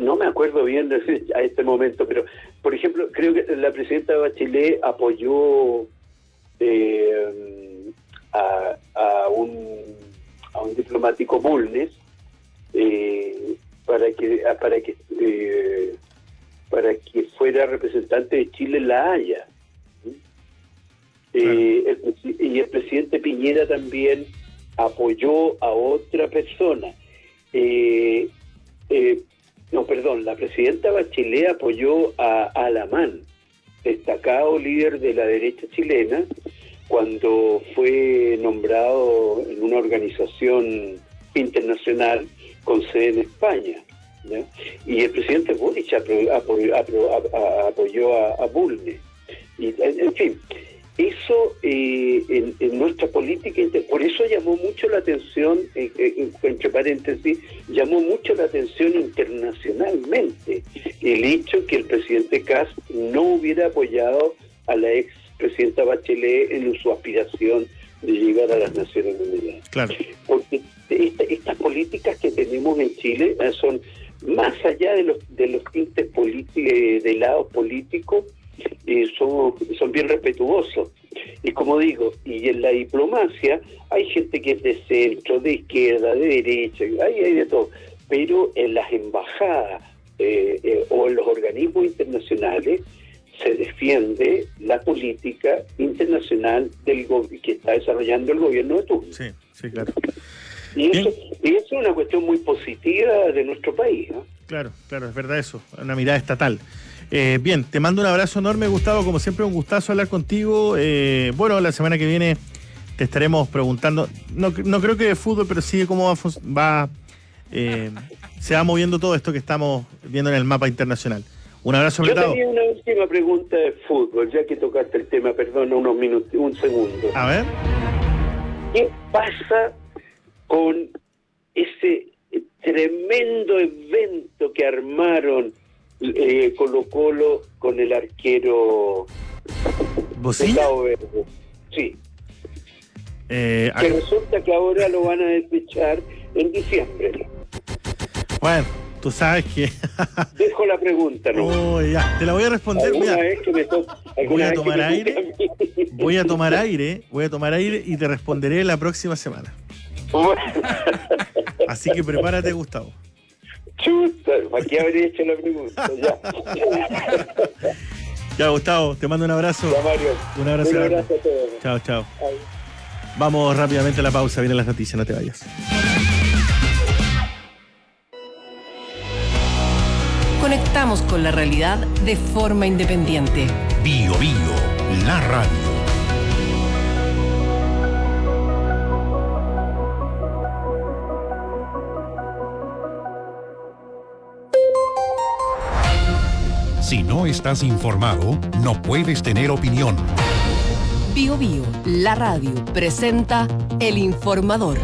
no me acuerdo bien a este momento, pero por ejemplo, creo que la presidenta Bachelet apoyó a un diplomático Bulnes para que fuera representante de Chile en La Haya. Y el presidente Piñera también apoyó a otra persona. La presidenta Bachelet apoyó a Alamán, destacado líder de la derecha chilena, cuando fue nombrado en una organización internacional con sede en España, ¿ya? Y el presidente Boric apoyó a Bulnes. Y, en fin, eso en nuestra política, por eso llamó mucho la atención, entre paréntesis, llamó mucho la atención internacionalmente el hecho que el presidente Kast no hubiera apoyado a la ex presidenta Bachelet en su aspiración de llegar a las Naciones Unidas. Claro. Porque estas políticas que tenemos en Chile son más allá de los tintes de lado político, son bien respetuosos. Y como digo, y en la diplomacia hay gente que es de centro, de izquierda, de derecha, hay de todo. Pero en las embajadas o en los organismos internacionales se defiende la política internacional que está desarrollando el gobierno de turno. Sí, claro. Y eso es una cuestión muy positiva de nuestro país, ¿no? Claro, es verdad eso, una mirada estatal. Bien, te mando un abrazo enorme, Gustavo, como siempre un gustazo hablar contigo. Bueno, la semana que viene te estaremos preguntando, no creo que de fútbol, pero sí de cómo se va moviendo todo esto que estamos viendo en el mapa internacional. Un abrazo apretado. Yo tenía una última pregunta de fútbol, ya que tocaste el tema, perdona unos minutos, un segundo. A ver. ¿Qué pasa con ese tremendo evento que armaron Colo-Colo con el arquero ¿Bocilla? de Cabo Verde? Sí. Que resulta que ahora lo van a despechar en diciembre. Bueno, tú sabes que... Dejo la pregunta, ¿no? Oh, ya, te la voy a responder. Voy a tomar aire y te responderé la próxima semana. Así que prepárate, Gustavo. Chuta, aquí habría hecho la pregunta, ya. Ya, Gustavo, te mando un abrazo. Ya, Mario. Un abrazo a todos. Chao. Ay. Vamos rápidamente a la pausa, vienen las noticias, no te vayas. Conectamos con la realidad de forma independiente. Bio, la radio. Si no estás informado, no puedes tener opinión. Bio, la radio, presenta El Informador.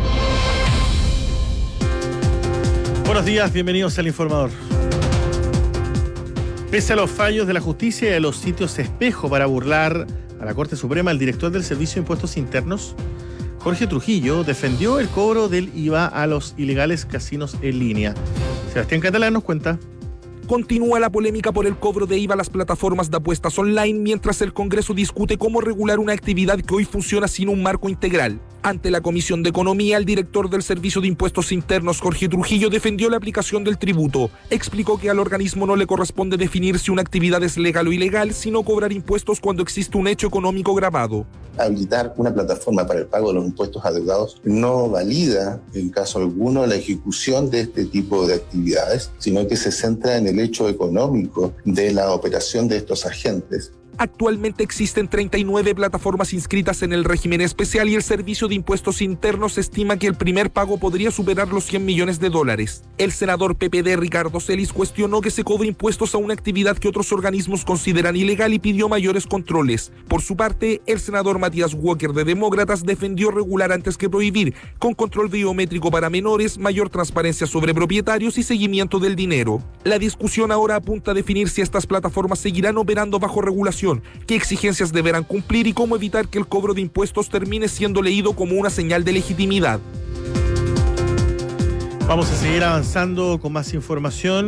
Buenos días, bienvenidos al Informador. Pese a los fallos de la justicia y a los sitios espejo para burlar a la Corte Suprema, el director del Servicio de Impuestos Internos, Jorge Trujillo, defendió el cobro del IVA a los ilegales casinos en línea. Sebastián Catalán nos cuenta. Continúa la polémica por el cobro de IVA a las plataformas de apuestas online mientras el Congreso discute cómo regular una actividad que hoy funciona sin un marco integral. Ante la Comisión de Economía, el director del Servicio de Impuestos Internos, Jorge Trujillo, defendió la aplicación del tributo. Explicó que al organismo no le corresponde definir si una actividad es legal o ilegal, sino cobrar impuestos cuando existe un hecho económico grabado. Habilitar una plataforma para el pago de los impuestos adeudados no valida, en caso alguno, la ejecución de este tipo de actividades, sino que se centra en el hecho económico de la operación de estos agentes. Actualmente existen 39 plataformas inscritas en el régimen especial y el Servicio de Impuestos Internos estima que el primer pago podría superar los $100 millones. El senador PPD Ricardo Celis cuestionó que se cobre impuestos a una actividad que otros organismos consideran ilegal y pidió mayores controles. Por su parte, el senador Matías Walker de Demócratas defendió regular antes que prohibir, con control biométrico para menores, mayor transparencia sobre propietarios y seguimiento del dinero. La discusión ahora apunta a definir si estas plataformas seguirán operando bajo regulación, qué exigencias deberán cumplir y cómo evitar que el cobro de impuestos termine siendo leído como una señal de legitimidad. Vamos a seguir avanzando con más información.